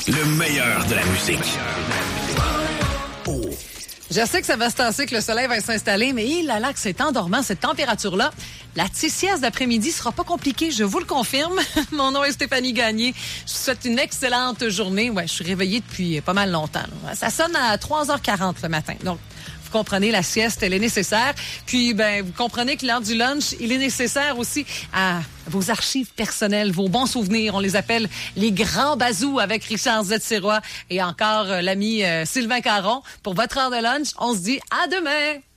Le meilleur de la musique. Je sais que ça va se tasser, que le soleil va s'installer, mais il a là que c'est endormant, cette température-là. La petite sieste d'après-midi sera pas compliquée, je vous le confirme. Mon nom est Stéphanie Gagné. Je vous souhaite une excellente journée. Ouais, je suis réveillée depuis pas mal longtemps. Ça sonne à 3h40 le matin. Donc, vous comprenez, la sieste, elle est nécessaire. Puis, vous comprenez que l'heure du lunch, il est nécessaire aussi à vos archives personnelles, vos bons souvenirs. On les appelle les grands bazous avec Richard Z. Et encore l'ami Sylvain Caron. Pour votre heure de lunch, on se dit à demain!